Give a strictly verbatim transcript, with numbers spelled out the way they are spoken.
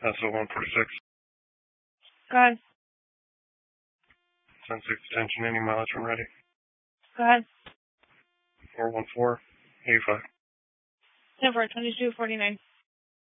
S O one forty-six. Go ahead. ten six detention, any mileage when ready. Go ahead. four one four eighty-five. ten four twenty-two forty-nine.